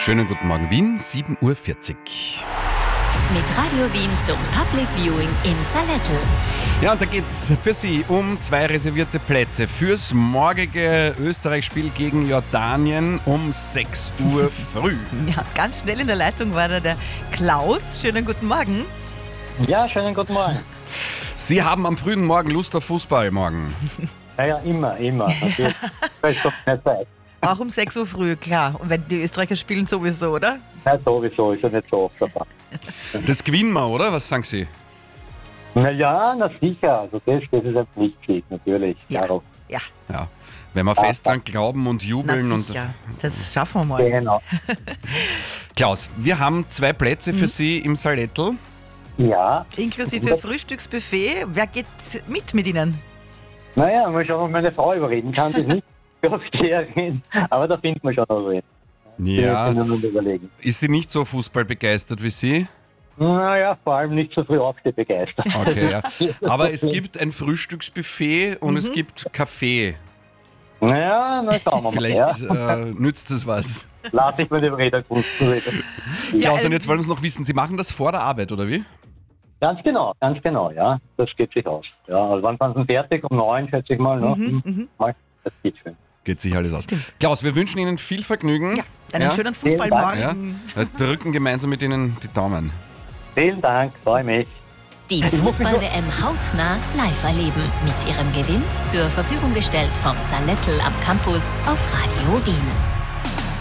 Schönen guten Morgen Wien, 7.40 Uhr. Mit Radio Wien zum Public Viewing im Salettl. Ja, und da geht's für Sie um 2 reservierte Plätze fürs morgige Österreich-Spiel gegen Jordanien um 6 Uhr früh. Ja, ganz schnell in der Leitung war da der Klaus. Schönen guten Morgen. Ja, schönen guten Morgen. Sie haben am frühen Morgen Lust auf Fußball morgen. Ja, immer. Natürlich. Das ist doch keine Zeit. Auch um 6 Uhr früh, klar. Und wenn die Österreicher spielen sowieso, oder? Ja, sowieso, ist ja nicht so oft dabei. Das gewinnen wir, oder? Was sagen Sie? Na sicher. Also das ist ein Pflichtsieg, natürlich. Ja. Darauf. Ja, Ja, wenn wir fest dran glauben und na jubeln. sicher. Das schaffen wir mal. Genau. Klaus, wir haben 2 Plätze für Sie im Salettl. Ja, Inklusive Frühstücksbuffet. Wer geht mit Ihnen? naja, mal schauen, ob meine Frau überreden kann. Die ist nicht Gastgeberin, aber da findet man schon noch wen. Ja, Die können wir überlegen. ist sie nicht so fußballbegeistert wie Sie? Naja, vor allem nicht so früh begeistert. Okay, ja. Aber es gibt ein Frühstücksbuffet und es gibt Kaffee. Naja, dann schauen wir mal. Vielleicht Ja. nützt es was. Lass ich mir den Räder gut reden. Klaus, und jetzt wollen wir uns noch wissen, Sie machen das vor der Arbeit, oder wie? Ganz genau, ja. Das geht sich aus. Ja, also wann sind Sie fertig? Um 9, schätze ich mal. Ne? Das geht schön. Geht sich alles aus. Klaus, wir wünschen Ihnen viel Vergnügen. Ja, einen schönen Fußballmorgen. Ja. Wir drücken gemeinsam mit Ihnen die Daumen. Vielen Dank, freue mich. Die Fußball-WM hautnah live erleben. Mit ihrem Gewinn zur Verfügung gestellt vom Salettl am Campus auf Radio Wien.